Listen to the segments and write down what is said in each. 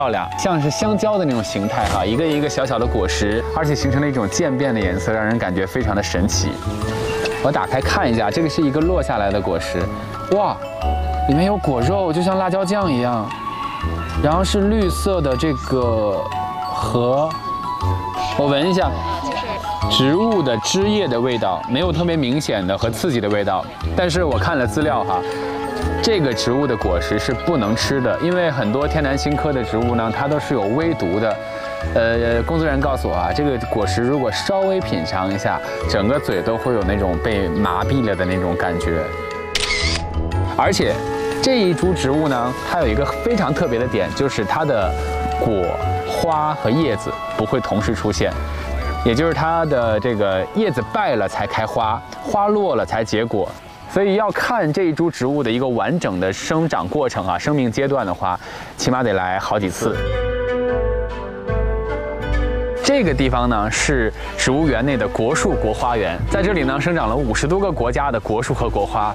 漂亮，像是香蕉的那种形态哈，一个一个小小的果实，而且形成了一种渐变的颜色，让人感觉非常的神奇。我打开看一下，这个是一个落下来的果实，哇，里面有果肉，就像辣椒酱一样，然后是绿色的这个核，我闻一下，植物的枝叶的味道，没有特别明显的和刺激的味道，但是我看了资料哈。这个植物的果实是不能吃的，因为很多天南星科的植物呢，它都是有微毒的。工作人员告诉我啊，这个果实如果稍微品尝一下，整个嘴都会有那种被麻痹了的那种感觉。而且这一株植物呢，它有一个非常特别的点，就是它的果、花和叶子不会同时出现，也就是它的这个叶子败了才开花，花落了才结果。所以要看这一株植物的一个完整的生长过程啊，生命阶段的话，起码得来好几次。这个地方呢是植物园内的国树国花园，在这里呢生长了50多个国家的国树和国花。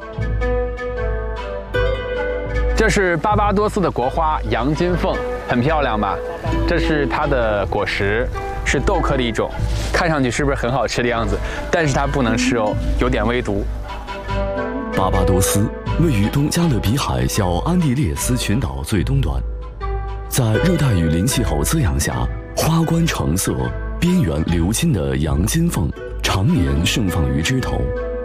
这是巴巴多斯的国花洋金凤，很漂亮吧？这是它的果实，是豆科的一种，看上去是不是很好吃的样子？但是它不能吃哦，有点微毒。 巴巴多斯位于东加勒比海小安地列斯群岛最东端，在热带雨林气候滋养下，花冠橙色、边缘鎏金的洋金凤常年盛放于枝头，